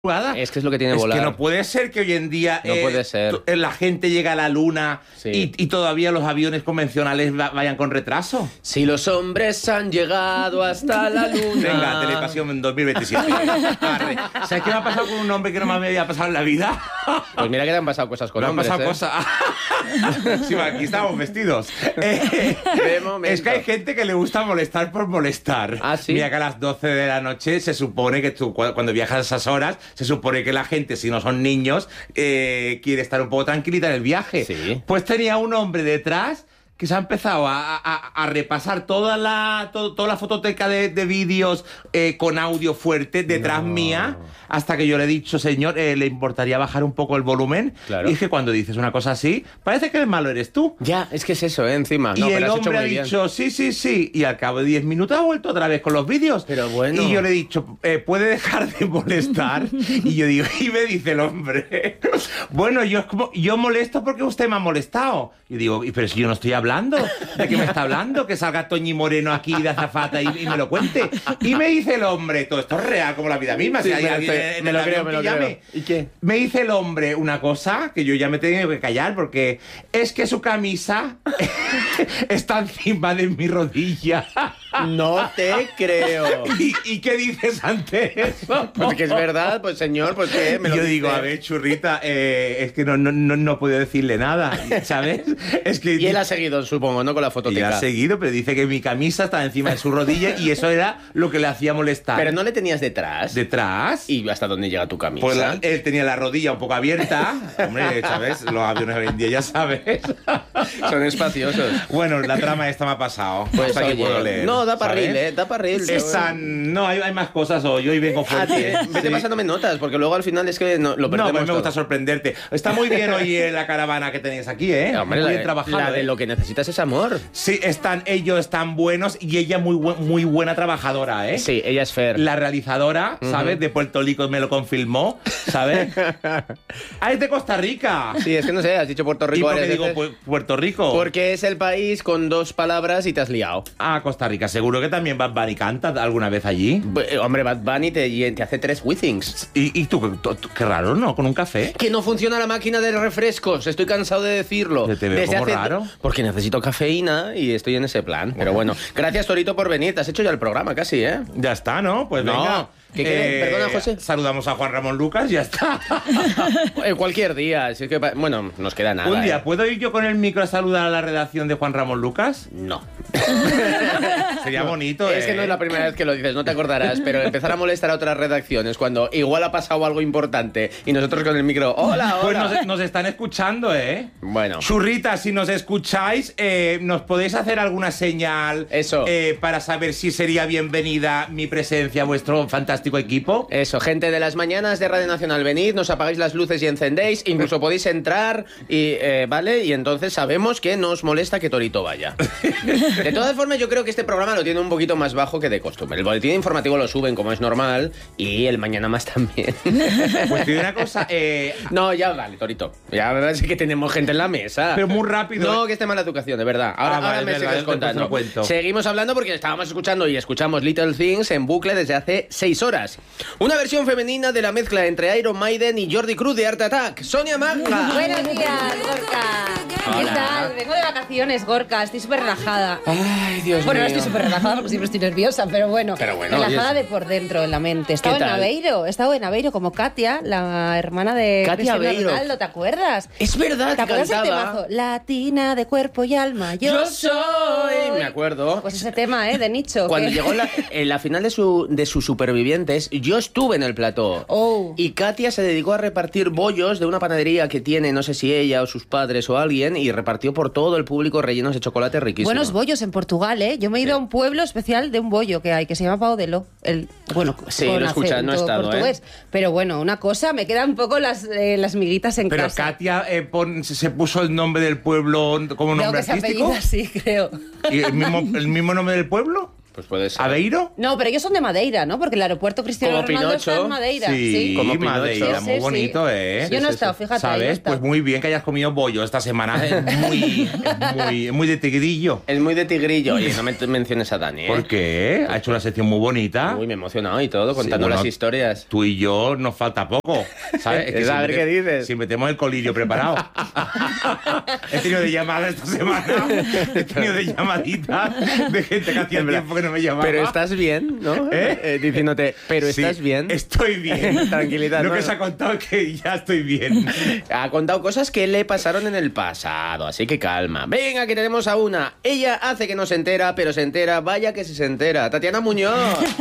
Es que es lo que tiene volar. Es que no puede ser que hoy en día no puede ser. La gente llega a la luna y todavía los aviones convencionales vayan con retraso. Si los hombres han llegado hasta la luna. Venga, Telepasión en 2027. ¿Sabes qué me ha pasado con un hombre que no me había pasado en la vida? Pues mira que te han pasado cosas con hombres. Me han pasado cosas. Sí, aquí estamos vestidos. Es que hay gente que le gusta molestar por molestar. ¿Ah, sí? Mira que a las 12 de la noche se supone que tú, cuando viajas a esas horas, se supone que la gente, si no son niños, quiere estar un poco tranquilita en el viaje. Sí. Pues tenía un hombre detrás que se ha empezado a repasar toda la fototeca de vídeos con audio fuerte detrás mía, hasta que yo le he dicho, señor, ¿le importaría bajar un poco el volumen? Claro. Y es que cuando dices una cosa así, parece que el malo eres tú. Ya, es que es eso, encima. Y el hombre ha dicho, sí, y al cabo de 10 minutos ha vuelto otra vez con los vídeos. Pero bueno. Y yo le he dicho, ¿puede dejar de molestar? Y yo digo, y me dice el hombre, bueno, yo molesto porque usted me ha molestado. Y digo, pero si yo no estoy hablando, ¿de qué me está hablando? Que salga Toñi Moreno aquí de azafata y me lo cuente. Y me dice el hombre, todo esto es real como la vida misma. Sí, si hay alguien en me el lo creo, avión me lo que llame. creo. ¿Y qué? Me dice el hombre una cosa que yo ya me tengo que callar, porque es que su camisa está encima de mi rodilla. No te creo. ¿Y qué dices ante eso? Pues que es verdad, pues señor, pues qué, me lo yo dice. digo, a ver, churrita, es que no puedo decirle nada, ¿sabes? Es que y él ha seguido, supongo, ¿no? Con la fototeca. Y ha seguido, pero dice que mi camisa estaba encima de su rodilla y eso era lo que le hacía molestar. Pero no le tenías detrás. ¿Detrás? ¿Y hasta dónde llega tu camisa? Pues él tenía la rodilla un poco abierta. Hombre, ¿sabes? Los aviones hoy en día, ya sabes. Son espaciosos. Bueno, la trama esta me ha pasado. Pues hasta oye, que puedo leer. no, da para ¿sabes? reel, da para reel. No, hay más cosas hoy. Hoy vengo fuerte. Vete pasándome notas, porque luego al final es que lo perdemos. No, pues me todo. gusta sorprenderte. Está muy bien hoy la caravana que tenéis aquí, ¿eh? Hombre, muy bien trabajado. La de lo que necesitas es amor. Sí, ellos están buenos y ella muy buena trabajadora, ¿eh? Sí, ella es Fer. La realizadora, ¿sabes? De Puerto Rico me lo confirmó, ¿sabes? Es de Costa Rica. Sí, es que no sé, has dicho Puerto ¿Y Rico por qué varias digo veces. Puerto Rico? Porque es el país con 2 palabras y te has liado. Ah, Costa Rica. Seguro que también Bad Bunny canta alguna vez allí. Hombre, Bad Bunny te hace 3 Withings. ¿Y tú? Qué raro, ¿no? ¿Con un café? Que no funciona la máquina de refrescos, estoy cansado de decirlo. Te veo como raro. Porque necesito cafeína y estoy en ese plan. Pero bueno, gracias Torito por venir, te has hecho ya el programa casi, ¿eh? Ya está, ¿no? Pues No. venga. Perdona, José. Saludamos a Juan Ramón Lucas, ya está. Cualquier día, así que bueno, nos queda nada. Un día, ¿puedo ir yo con el micro a saludar a la redacción de Juan Ramón Lucas? No. Sería bonito, Es que no es la primera vez que lo dices, no te acordarás, pero empezar a molestar a otras redacciones cuando igual ha pasado algo importante y nosotros con el micro, hola, Pues hola. nos están escuchando, ¿eh? Bueno. Churrita, si nos escucháis, ¿nos podéis hacer alguna señal Eso. Para saber si sería bienvenida mi presencia a vuestro fantástico equipo? Eso, gente de las mañanas de Radio Nacional, venid, nos apagáis las luces y encendéis, incluso podéis entrar y, ¿vale? Y entonces sabemos que nos molesta que Torito vaya. De todas formas, yo creo que este programa lo tiene un poquito más bajo que de costumbre. El boletín informativo lo suben como es normal y el Mañana Más también. Pues te digo una cosa, No, ya vale, Torito. Ya sé que tenemos gente en la mesa. pero muy rápido. No, que esté mala educación, de verdad. Ahora, vale, ahora me es verdad, sigues después te contando. lo cuento. Seguimos hablando porque estábamos escuchando y escuchamos Little Things en bucle desde hace 6 horas. Una versión femenina de la mezcla entre Iron Maiden y Jordi Cruz de Art Attack. Sonia Magna. Buenos días, Gorka. ¿Qué Hola. tal? Vengo de vacaciones, Gorka. Estoy súper relajada. Ay, Dios Bueno, no mío. estoy súper relajada porque siempre estoy nerviosa, pero bueno. Relajada y de por dentro, en la mente. He estado en tal? Aveiro. He estado en Aveiro como Katia, la hermana de Katia Cristiano Aveiro. Ronaldo, ¿te acuerdas? Es verdad ¿Te que acuerdas del cantaba. temazo? Latina de cuerpo y alma. Yo soy. Me acuerdo. Pues ese tema, de nicho. Cuando que- llegó en la final de sus supervivientes, yo estuve en el plató. Oh. Y Katia se dedicó a repartir bollos de una panadería que tiene, no sé si ella o sus padres o alguien, y repartió por todo el público rellenos de chocolate riquísimo. Buenos bollos en Portugal, ¿eh? Yo me he ido a un pueblo especial de un bollo que hay, que se llama Pau de Ló. Bueno, Sí, con lo he escuchado, no he acento estado, portugués. Pero bueno, una cosa, me quedan un poco las miguitas en Pero casa. Katia se puso el nombre del pueblo como Creo nombre que se artístico. apellida así, creo. ¿Y el mismo nombre del pueblo? Pues puede ser. ¿Aveiro? No, pero ellos son de Madeira, ¿no? Porque el aeropuerto Cristiano Como Ronaldo está Pinocho. en Madeira. Sí, Como Madeira, Pinocho. muy bonito, ¿eh? Yo no he estado, fíjate. ahí no he ¿Sabes? estado. Pues muy bien que hayas comido bollo esta semana. Muy de tigrillo. Es muy de tigrillo. Oye, no me menciones a Dani, ¿eh? ¿Por qué? Ha hecho una sección muy bonita. Uy, me he emocionado y todo, contando Sí, bueno, las historias. Tú y yo nos falta poco, ¿sabes? Es a ver qué dices. Siempre tenemos el colirio preparado. He tenido de llamadas esta semana. He tenido de llamaditas de gente que hacía tiempo que no me llamaba. Pero estás bien, ¿no? Diciéndote, pero Sí, estás bien. Estoy bien. Tranquilidad, Lo ¿no? que se ha contado es que ya estoy bien. Ha contado cosas que le pasaron en el pasado, así que calma. Venga, que tenemos a una. Ella hace que no se entera, pero se entera. Vaya que sí se entera. Tatiana Muñoz.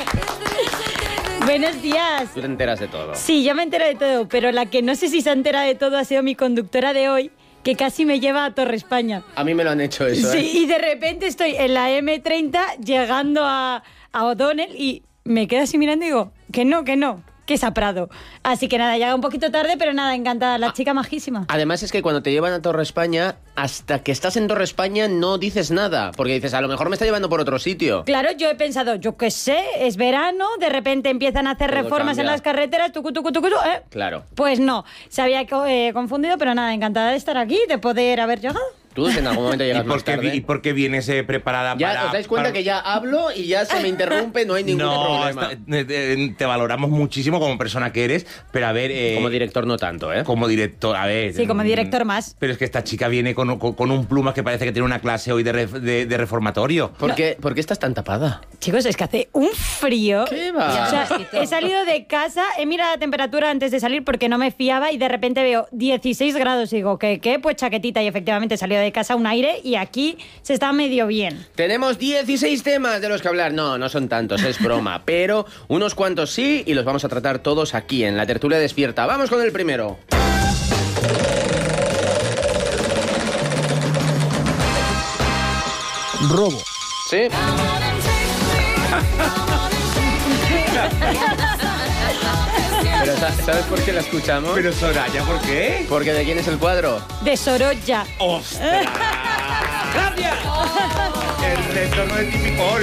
Buenos días. Tú te enteras de todo. Sí, yo me entero de todo, pero la que no sé si se entera de todo ha sido mi conductora de hoy, que casi me lleva a Torre España. A mí me lo han hecho eso, ¿eh? Sí, y de repente estoy en la M30 llegando a O'Donnell y me quedo así mirando y digo, que no, que es a Prado. Así que nada, llega un poquito tarde, pero nada, encantada. La chica majísima. Además es que cuando te llevan a Torre España, hasta que estás en Torre España no dices nada, porque dices, a lo mejor me está llevando por otro sitio. Claro, yo he pensado, yo qué sé, es verano, de repente empiezan a hacer Todo reformas cambia. en las carreteras, tucu, ¿eh? Claro. Pues no, se había confundido, pero nada, encantada de estar aquí, de poder haber llegado. Tú en algún momento llegas más ¿Y tarde. por qué vienes preparada Ya para...? os dais cuenta que ya hablo y ya se me interrumpe, no hay ningún problema. Te valoramos muchísimo como persona que eres, pero a ver... Como director no tanto, ¿eh? Como director, a ver... Sí, como director más. Pero es que esta chica viene con un plumas que parece que tiene una clase hoy de reformatorio. ¿Por qué estás tan tapada? Chicos, es que hace un frío. ¿Qué va? O sea, he salido de casa, he mirado la temperatura antes de salir porque no me fiaba y de repente veo 16 grados y digo, ¿qué? Pues chaquetita y efectivamente he salido de casa un aire y aquí se está medio bien. Tenemos 16 temas de los que hablar. No son tantos, es broma. Pero unos cuantos sí y los vamos a tratar todos aquí en la tertulia despierta. Vamos con el primero. Robo. ¿Sí? Pero ¿sabes por qué la escuchamos? Pero Soraya, ¿por qué? Porque ¿de quién es el cuadro? De Sorolla. ¡Ostras! ¡Gracias! El retorno de Tipicol.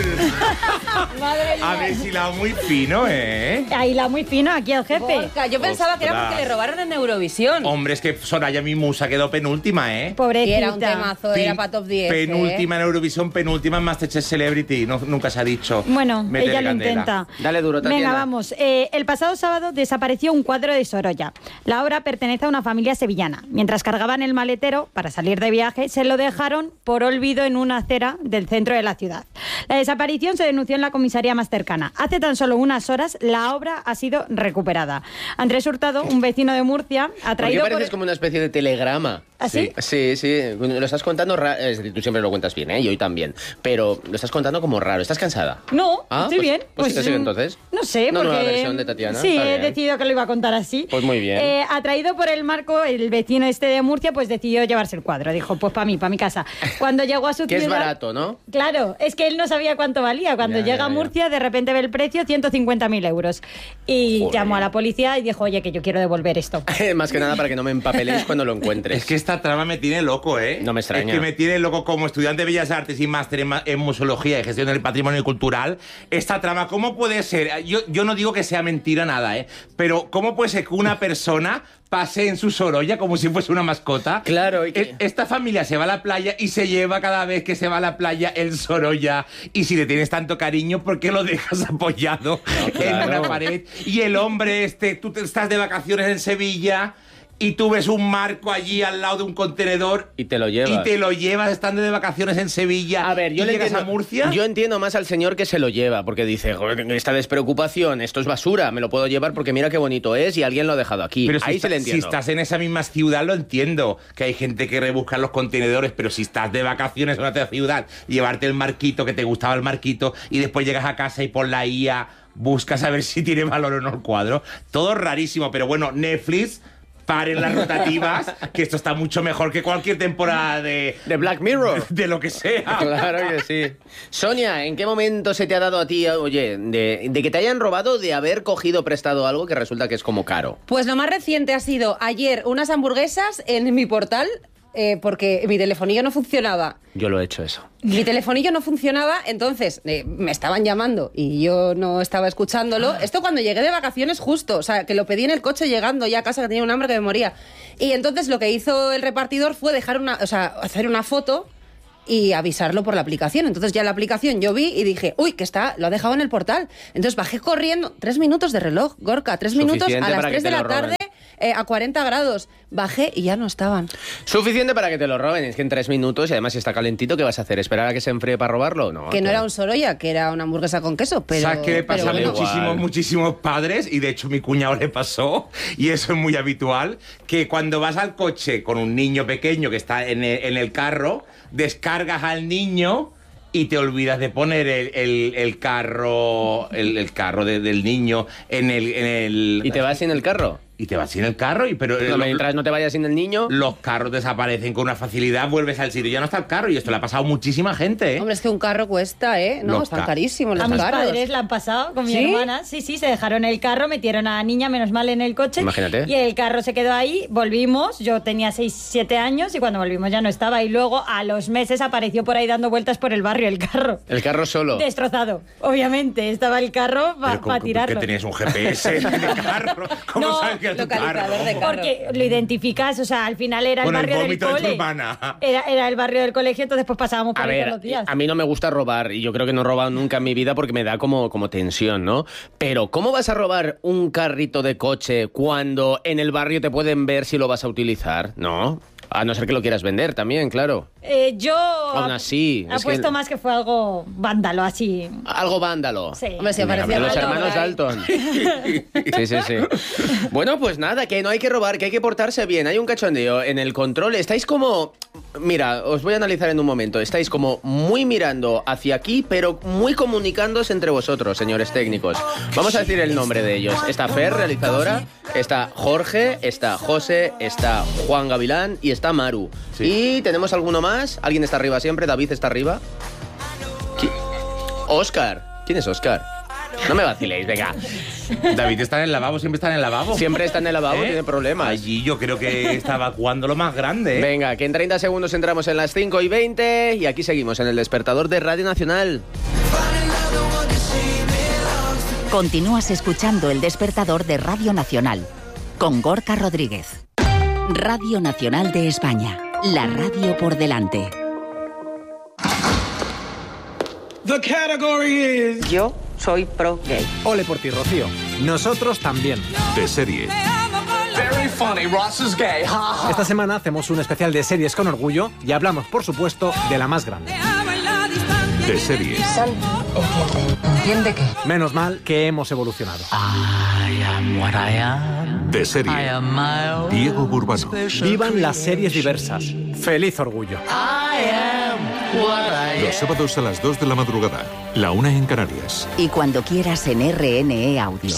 Madre A ver si la muy fino, ¿eh? Ahí la muy fino, aquí el jefe. Borja, yo pensaba que era Ostras. porque le robaron en Eurovisión. Hombre, es que Soraya, mi musa, quedó penúltima, ¿eh? Y Pobrecita. era un temazo, era para top 10. Penúltima en Eurovisión, penúltima en Masterchef Celebrity. Nunca se ha dicho. Bueno, Métele ella lo candela. intenta. Dale duro, Tatiana. Venga, vamos. El pasado sábado desapareció un cuadro de Sorolla. La obra pertenece a una familia sevillana. Mientras cargaban el maletero para salir de viaje, se lo dejaron por olvido en una acera del centro de la ciudad. La desaparición se denunció en la comisaría más cercana. Hace tan solo unas horas, la obra ha sido recuperada. Andrés Hurtado, un vecino de Murcia, ha ¿Por qué traído... pareces como una especie de telegrama? ¿Ah, sí? Sí. Lo estás contando es decir, tú siempre lo cuentas bien, ¿eh? Y hoy también. Pero lo estás contando como raro. ¿Estás cansada? No, Ah, estoy pues- bien. pues sí que sigue entonces. No sé, Una porque... nueva versión de Tatiana, Sí, está he bien. decidido que lo iba a contar así. Pues muy bien. Atraído por el marco, el vecino este de Murcia, pues decidió llevarse el cuadro. Dijo, pues para mí, para mi casa. Cuando llegó a su Que ciudad... es barato, ¿no? Claro, es que él no sabía cuánto valía. Cuando Ya, llega ya, a ya. Murcia, de repente ve el precio, 150.000 euros. Y Joder. llamó a la policía y dijo, oye, que yo quiero devolver esto. Más que nada para que no me empapeléis cuando lo encuentres. Es que esta trama me tiene loco, ¿eh? No me extraña. Es que me tiene loco como estudiante de Bellas Artes y máster en museología y gestión del patrimonio cultural. Esta trama, ¿cómo puede ser? Yo no digo que sea mentira nada, ¿eh? Pero ¿cómo puede ser que una persona pase en su Sorolla como si fuese una mascota? Claro, y que- Esta familia se va a la playa y se lleva cada vez que se va a la playa el Sorolla. Y si le tienes tanto cariño, ¿por qué lo dejas apoyado en claro. una pared? Y el hombre estás de vacaciones en Sevilla y tú ves un marco allí al lado de un contenedor Y te lo llevas. y te lo llevas estando de vacaciones en Sevilla. A ver, yo y le llegas entiendo, a Murcia. Yo entiendo más al señor que se lo lleva, porque dice, joder, esta despreocupación, esto es basura, me lo puedo llevar porque mira qué bonito es y alguien lo ha dejado aquí. Pero si, Ahí se le si entiendo. estás en esa misma ciudad, lo entiendo. Que hay gente que rebusca los contenedores, pero si estás de vacaciones en otra ciudad, llevarte el marquito, que te gustaba el marquito, y después llegas a casa y por la IA buscas a ver si tiene valor o no el cuadro. Todo rarísimo, pero bueno, Netflix, paren las rotativas, que esto está mucho mejor que cualquier temporada De Black Mirror. de lo que sea. Claro que sí. Sonia, ¿en qué momento se te ha dado a ti, oye, de que te hayan robado, de haber cogido prestado algo que resulta que es como caro? Pues lo más reciente ha sido ayer unas hamburguesas en mi portal. porque mi telefonillo no funcionaba. Yo lo he hecho eso. Mi telefonillo no funcionaba, entonces me estaban llamando y yo no estaba escuchándolo. Esto cuando llegué de vacaciones justo, o sea, que lo pedí en el coche llegando ya a casa, que tenía un hambre que me moría. Y entonces lo que hizo el repartidor fue hacer una foto y avisarlo por la aplicación. Entonces ya la aplicación yo vi y dije, uy, que lo ha dejado en el portal. Entonces bajé corriendo, 3 minutos de reloj, Gorka, 3 minutos a las 3 de la tarde. A 40 grados. Bajé y ya no estaban. Suficiente para que te lo roben. Es que en 3 minutos, y además si está calentito, ¿qué vas a hacer? ¿Esperar a que se enfríe para robarlo? No. Que no era un Sorolla, que era una hamburguesa con queso, pero... ¿Sabes qué le pasa bueno. a muchísimos padres? Y de hecho mi cuñado le pasó, y eso es muy habitual, que cuando vas al coche con un niño pequeño que está en el carro, descargas al niño... y te olvidas de poner el carro del niño en el... ¿Y te vas sin el carro? Y te vas sin el carro, pero mientras no te vayas sin el niño... Los carros desaparecen con una facilidad, vuelves al sitio y ya no está el carro. Y esto le ha pasado a muchísima gente, ¿eh? Hombre, es que un carro cuesta, ¿eh? No, están carísimos los carros. A mis carros. padres la han pasado con mi hermana. Sí, se dejaron el carro, metieron a la niña, menos mal, en el coche. Imagínate. Y el carro se quedó ahí, volvimos, yo tenía 6, 7 años y cuando volvimos ya no estaba. Y luego, a los meses, apareció por ahí dando vueltas por el barrio el carro. ¿El carro solo? Destrozado, obviamente. Estaba el carro para tirarlo. ¿Que tenías un GPS en el carro? ¿Cómo sabes que es tu carro? Porque lo identificas, o sea, al final era el barrio del cole. Era el barrio del colegio, entonces pues pasábamos por ahí todos los días. A mí no me gusta robar, y yo creo que no he robado nunca en mi vida porque me da como tensión, ¿no? Pero, ¿cómo vas a robar un carrito de coche cuando en el barrio te pueden ver si lo vas a utilizar? ¿No? A no ser que lo quieras vender también, claro. Yo aún así apuesto más que fue algo vándalo, así. Algo vándalo. Sí. Hombre, si aparecía los Dalton hermanos por ahí. Dalton. Sí. Bueno, pues nada, que no hay que robar, que hay que portarse bien. Hay un cachondeo en el control. Estáis como... Mira, os voy a analizar en un momento. Estáis como muy mirando hacia aquí, pero muy comunicándose entre vosotros, señores técnicos. Vamos a decir el nombre de ellos. Está Fer, realizadora, está Jorge, está José, está Juan Gavilán y está Maru. Sí. Y tenemos alguno más. ¿Alguien está arriba siempre? ¿David está arriba? Óscar. ¿Quién es Óscar? No me vaciléis, venga. David está en el lavabo, siempre está en el lavabo. Siempre está en el lavabo, tiene problemas. Allí yo creo que está evacuando lo más grande, ¿eh? Venga, que en 30 segundos entramos en las 5:20 y aquí seguimos en el despertador de Radio Nacional. Continúas escuchando el despertador de Radio Nacional con Gorka Rodríguez. Radio Nacional de España, la radio por delante. The category is... Yo soy pro gay. Ole por ti, Rocío. Nosotros también. De serie. Very funny, Ross is gay. Esta semana hacemos un especial de series con orgullo y hablamos, por supuesto, de la más grande. De serie. ¿Entiende qué? Menos mal que hemos evolucionado. I am what I am. De serie. I am my Diego Burbano. Vivan las series diversas. ¡Feliz orgullo! I am what I am. Los sábados a las 2 de la madrugada. La 1 en Canarias. Y cuando quieras en RNE Audio.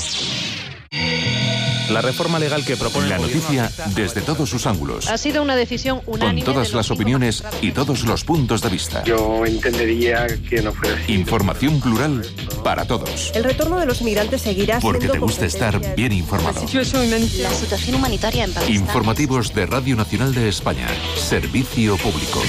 La reforma legal que propone La el gobierno noticia afecta- desde todos sus ángulos. Ha sido una decisión Con unánime. todas de las los opiniones y todos los puntos de vista. Yo entendería que no fuera así. Información plural para todos. El retorno de los migrantes seguirá Porque siendo te gusta estar competencia bien informado. La situación humanitaria en Pakistán. Informativos de Radio Nacional de España. Servicio público.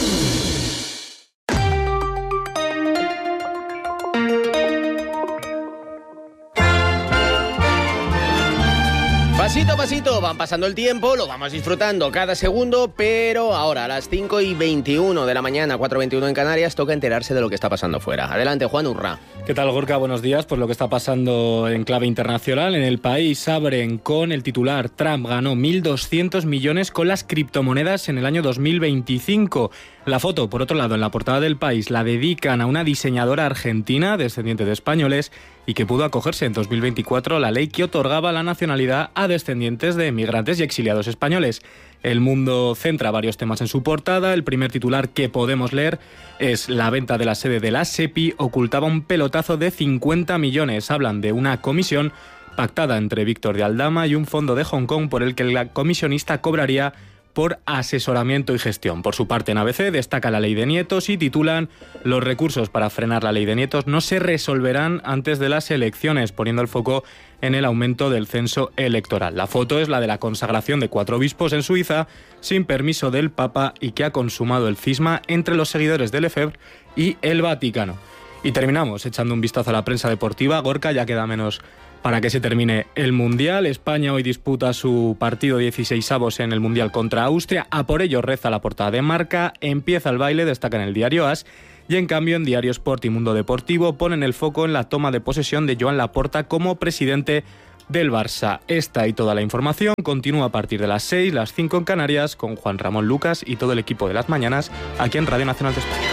Pasito a pasito, van pasando el tiempo, lo vamos disfrutando cada segundo, pero ahora a las 5:21 de la mañana, 4:21 en Canarias, toca enterarse de lo que está pasando fuera. Adelante, Juan Urra. ¿Qué tal, Gorka? Buenos días. Pues lo que está pasando en clave internacional. En el país abren con el titular: Trump ganó 1.200 millones con las criptomonedas en el año 2025. La foto, por otro lado, en la portada del país, la dedican a una diseñadora argentina, descendiente de españoles, y que pudo acogerse en 2024 a la ley que otorgaba la nacionalidad a descendientes de emigrantes y exiliados españoles. El Mundo centra varios temas en su portada. El primer titular que podemos leer es: la venta de la sede de la SEPI ocultaba un pelotazo de 50 millones. Hablan de una comisión pactada entre Víctor de Aldama y un fondo de Hong Kong por el que la comisionista cobraría por asesoramiento y gestión. Por su parte, en ABC destaca la ley de nietos y titulan: los recursos para frenar la ley de nietos no se resolverán antes de las elecciones, poniendo el foco en el aumento del censo electoral. La foto es la de la consagración de 4 obispos en Suiza sin permiso del Papa y que ha consumado el cisma entre los seguidores de Lefebvre y el Vaticano. Y terminamos echando un vistazo a la prensa deportiva. Gorka, ya queda menos para que se termine el Mundial. España hoy disputa su partido 16avos en el Mundial contra Austria. A por ello reza la portada de Marca. Empieza el baile, destaca en el diario AS. Y en cambio en Diario Sport y Mundo Deportivo ponen el foco en la toma de posesión de Joan Laporta como presidente del Barça. Esta y toda la información continúa a partir de las 6, las 5 en Canarias, con Juan Ramón Lucas y todo el equipo de las mañanas aquí en Radio Nacional de España.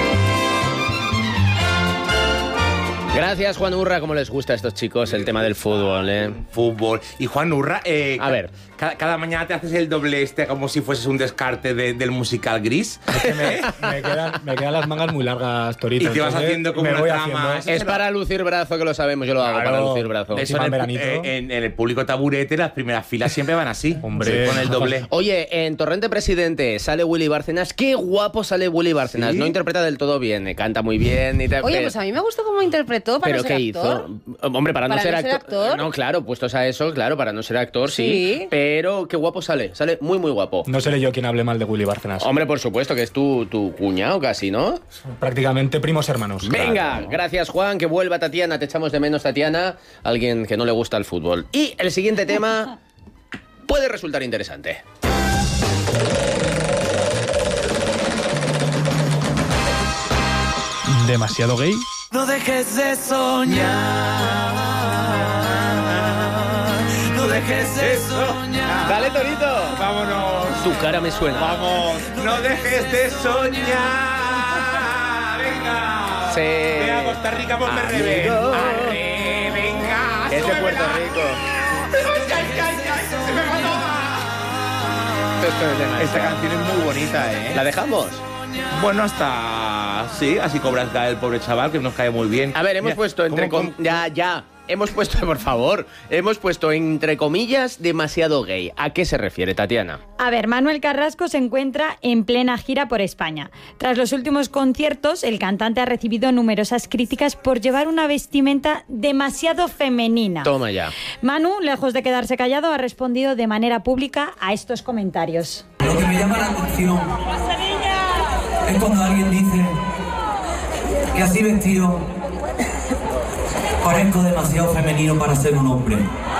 Gracias, Juan Urra. ¿Cómo les gusta a estos chicos el tema del fútbol, Fútbol. Y Juan Urra, a ver, cada mañana te haces el doble como si fueses un descarte del musical Gris. Me quedan las mangas muy largas, Torito. Y te vas haciendo como una trama. Es para lucir brazo, que lo sabemos, yo lo hago para lucir brazo. Eso en el público taburete, las primeras filas siempre van así. Hombre, sí, con el doble. Oye, en Torrente Presidente sale Willy Bárcenas. Qué guapo sale Willy Bárcenas. ¿Sí? No interpreta del todo bien, canta muy bien. Oye, pues a mí me gustó cómo interpretó para ¿Pero no ser qué actor. hizo? Hombre, para no ser actor. No, claro, puestos a eso, claro, para no ser actor, sí. Pero qué guapo sale muy, muy guapo. No seré yo quien hable mal de Willy Bárcenas. Hombre, por supuesto, que es tu cuñado casi, ¿no? Prácticamente primos hermanos. Venga, claro. Gracias, Juan, que vuelva Tatiana. Te echamos de menos, Tatiana, alguien que no le gusta el fútbol. Y el siguiente tema puede resultar interesante. ¿Demasiado gay? No dejes de soñar, no dejes de soñar. Dale, Torito. Vámonos. Tu cara me suena. Vamos. No dejes de soñar. Venga. Sí. Ve a Costa Rica, ponme rebe. Arre, venga. Es de Puerto Rico. Se me va. Esta canción es muy bonita, ¿eh? ¿La dejamos? Bueno, hasta... Sí, así cobras el pobre chaval, que nos cae muy bien. A ver, hemos puesto entre... Ya. Hemos puesto, por favor, entre comillas, demasiado gay. ¿A qué se refiere, Tatiana? A ver, Manuel Carrasco se encuentra en plena gira por España. Tras los últimos conciertos, el cantante ha recibido numerosas críticas por llevar una vestimenta demasiado femenina. Toma ya. Manu, lejos de quedarse callado, ha respondido de manera pública a estos comentarios. Lo que me llama la atención es cuando alguien dice que así vestido parezco demasiado femenino para ser un hombre.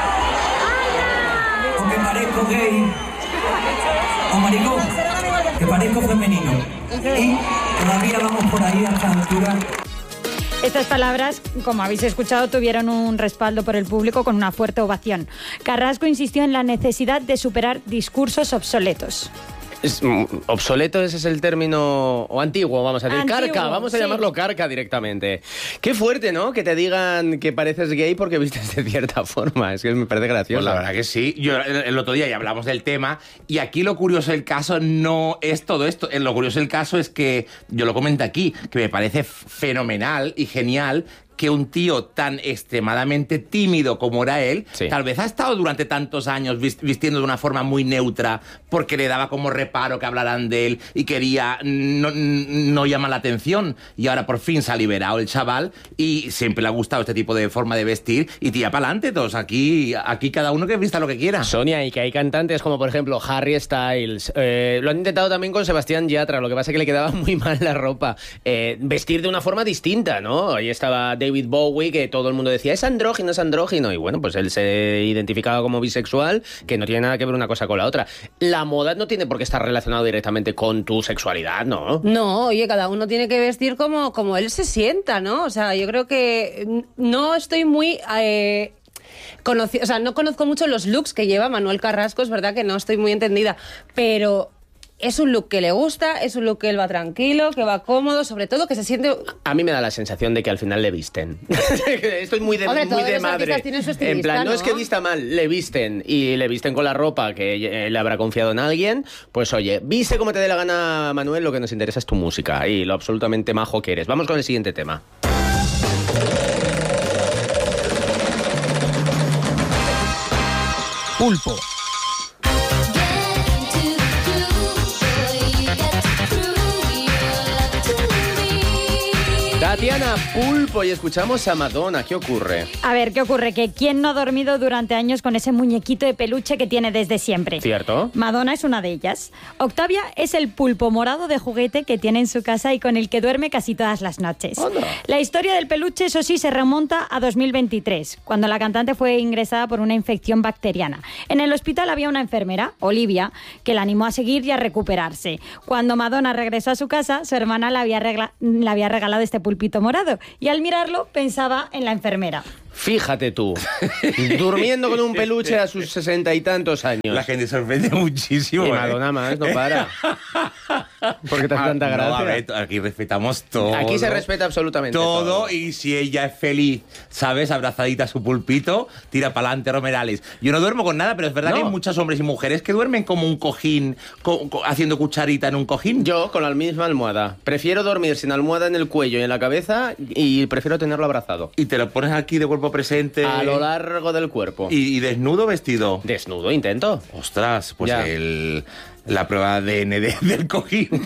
O que parezco gay. O maricón. Que parezco femenino. Y todavía vamos por ahí a esta altura. Estas palabras, como habéis escuchado, tuvieron un respaldo por el público con una fuerte ovación. Carrasco insistió en la necesidad de superar discursos obsoletos. Obsoleto, ese es el término, o antiguo, vamos a decir, antiguo, carca, vamos a llamarlo carca directamente. Qué fuerte, ¿no? Que te digan que pareces gay porque vistes de cierta forma, es que me parece gracioso. Pues la verdad que sí. Yo el otro día ya hablamos del tema y aquí lo curioso del caso no es todo esto. Lo curioso del caso es que, yo lo comento aquí, que me parece fenomenal y genial que un tío tan extremadamente tímido como era él, sí, tal vez ha estado durante tantos años vistiendo de una forma muy neutra porque le daba como reparo que hablaran de él y quería no llamar la atención, y ahora por fin se ha liberado el chaval y siempre le ha gustado este tipo de forma de vestir y tira para adelante todos. Aquí cada uno que vista lo que quiera. Sonia, y que hay cantantes como por ejemplo Harry Styles, lo han intentado también con Sebastián Yatra, lo que pasa es que le quedaba muy mal la ropa, vestir de una forma distinta, ¿no? Ahí estaba David Bowie, que todo el mundo decía es andrógino, y bueno, pues él se identificaba como bisexual, que no tiene nada que ver una cosa con la otra. La moda no tiene por qué estar relacionado directamente con tu sexualidad, ¿no? No, oye, cada uno tiene que vestir como él se sienta, ¿no? O sea, yo creo que no estoy muy... no conozco mucho los looks que lleva Manuel Carrasco, es verdad que no estoy muy entendida, pero... Es un look que le gusta, es un look que él va tranquilo, que va cómodo, sobre todo que se siente... A mí me da la sensación de que al final le visten. Estoy muy de Hombre, muy de madre. Tienen su estilista, en plan, no es que ¿no? vista mal, le visten. Y le visten con la ropa que le habrá confiado en alguien. Pues oye, viste como te dé la gana, Manuel, lo que nos interesa es tu música y lo absolutamente majo que eres. Vamos con el siguiente tema. Pulpo. Tatiana Pulpo, y escuchamos a Madonna. ¿Qué ocurre? A ver, ¿qué ocurre? Que ¿quién no ha dormido durante años con ese muñequito de peluche que tiene desde siempre? ¿Cierto? Madonna es una de ellas. Octavia es el pulpo morado de juguete que tiene en su casa y con el que duerme casi todas las noches. Anda. La historia del peluche, eso sí, se remonta a 2023, cuando la cantante fue ingresada por una infección bacteriana. En el hospital había una enfermera, Olivia, que la animó a seguir y a recuperarse. Cuando Madonna regresó a su casa, su hermana le había regalado este pulpito morado y al mirarlo pensaba en la enfermera. Fíjate tú, durmiendo con un peluche a sus 60 y tantos años. La gente sorprende muchísimo. Y Madonna más, no para. Porque te hace tanta gracia. No, a ver, aquí respetamos todo. Aquí se respeta absolutamente todo. Y si ella es feliz, ¿sabes? Abrazadita a su pulpito, tira para adelante, Romerales. Yo no duermo con nada, pero es verdad que hay muchos hombres y mujeres que duermen como un cojín, haciendo cucharita en un cojín. Yo con la misma almohada. Prefiero dormir sin almohada en el cuello y en la cabeza y prefiero tenerlo abrazado. Y te lo pones aquí de cuerpo presente. A lo largo del cuerpo. ¿Y desnudo o vestido? Desnudo, intento. Ostras, pues ya. La prueba de ADN del cojín.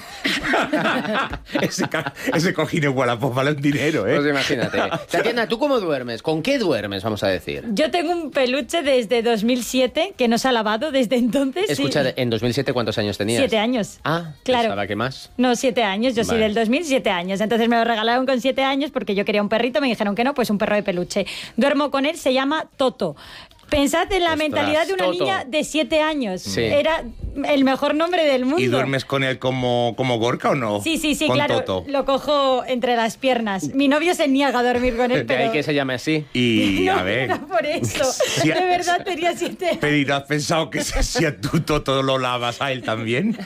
ese cojín es Wallapop, vale un dinero, ¿eh? Pues imagínate. Tatiana, ¿tú cómo duermes? ¿Con qué duermes, vamos a decir? Yo tengo un peluche desde 2007 que no se ha lavado desde entonces. Escucha, ¿en 2007 cuántos años tenías? 7 años. Ah, claro. Pensaba que más. No, 7 años. Yo soy del 2000, 7 años. Entonces me lo regalaron con 7 años porque yo quería un perrito. Me dijeron que no, pues un perro de peluche. Duermo con él, se llama Toto. Pensad en la mentalidad de una niña de 7 años. Sí. Era el mejor nombre del mundo. ¿Y duermes con él como Gorka o no? Sí, con claro. Toto. Lo cojo entre las piernas. Mi novio se niega a dormir con él, De ahí que se llame así. Y no, a ver. Era por eso. De verdad tenía 7 años. Pero ¿has pensado que si a tu Toto lo lavas a él también?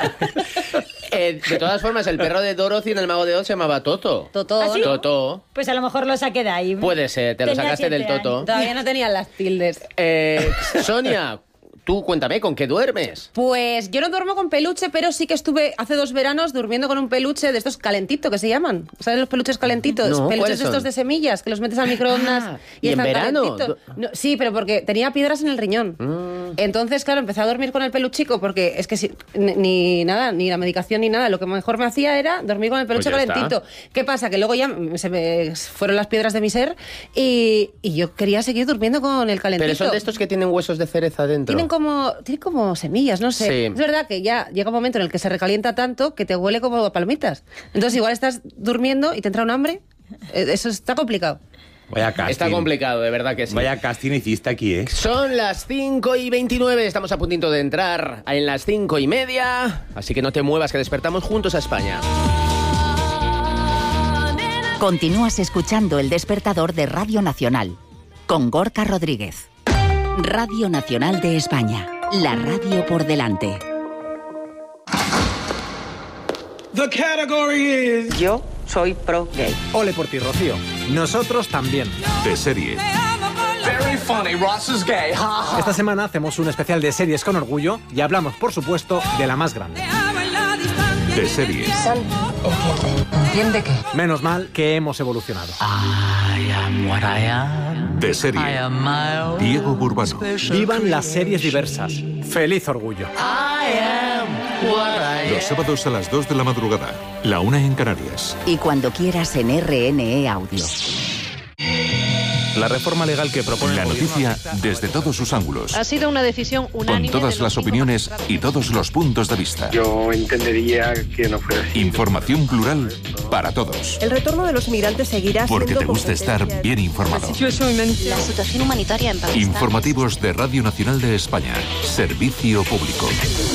De todas formas, el perro de Dorothy en El Mago de Oz se llamaba Toto. ¿Totó? ¿Ah, sí? Toto. Pues a lo mejor lo saqué de ahí. Puede ser, te lo Tenía sacaste del 7 Toto. años. Todavía no tenían las tildes. Sonia, tú cuéntame, ¿con qué duermes? Pues yo no duermo con peluche, pero sí que estuve hace 2 veranos durmiendo con un peluche de estos calentitos que se llaman. ¿Sabes los peluches calentitos? No, peluches ¿cuáles estos son? de semillas que los metes al microondas ¿y en están verano? calentitos. No, sí, pero porque tenía piedras en el riñón. Entonces, claro, empecé a dormir con el peluchico porque es que ni nada, ni la medicación ni nada. Lo que mejor me hacía era dormir con el peluche Pues ya calentito. ¿Qué pasa? Que luego ya se me fueron las piedras de mi ser y yo quería seguir durmiendo con el calentito. Pero son de estos que tienen huesos de cereza dentro. Tienen como semillas, no sé. Sí. Es verdad que ya llega un momento en el que se recalienta tanto que te huele como a palomitas. Entonces igual estás durmiendo y te entra un hambre. Eso está complicado. Vaya casting. Está complicado, de verdad que sí. Vaya casting hiciste aquí, ¿eh? Son las 5:29, estamos a puntito de entrar en las 5:30, así que no te muevas, que despertamos juntos a España. Continúas escuchando El Despertador de Radio Nacional, con Gorka Rodríguez. Radio Nacional de España, la radio por delante. The category is... Yo soy pro gay. Ole por ti, Rocío. Nosotros también. De serie. Very funny, Ross is gay. Esta semana hacemos un especial de series con orgullo y hablamos, por supuesto, de la más grande. De serie. ¿Entiende qué? Menos mal que hemos evolucionado. I am what I am. De serie. I am my own Diego Burbano. Vivan las series diversas. Feliz orgullo. I am what I am. Los sábados a las 2 de la madrugada. La 1 en Canarias. Y cuando quieras en RNE Audio. La reforma legal que propone la noticia desde todos sus ángulos. Ha sido una decisión unánime. Con todas de los las 5 opiniones magistrados. y todos los puntos de vista. Yo entendería que no fuera así. Información plural para todos. El retorno de los migrantes seguirá Porque siendo te gusta estar competencia bien informado. La situación humanitaria en Pakistán. Informativos de Radio Nacional de España. Servicio público.